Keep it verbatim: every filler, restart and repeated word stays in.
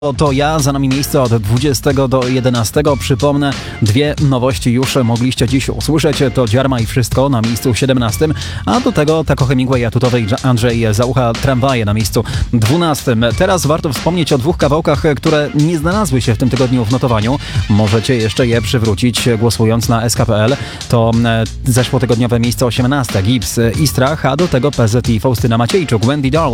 To ja, za nami miejsce od dwudziestego do jedenastego. Przypomnę, dwie nowości już mogliście dziś usłyszeć. To Dziarma i Wszystko na miejscu siedemnastym, a do tego Taco Hemingway, Atutowej Andrzej Załucha, Tramwaje na miejscu dwunastym. Teraz warto wspomnieć o dwóch kawałkach, które nie znalazły się w tym tygodniu w notowaniu. Możecie jeszcze je przywrócić głosując na S K P L. To zeszłotygodniowe miejsce osiemnaste, Gibbs i Strach, a do tego P Z i Faustyna Maciejczuk, Wendy Darling.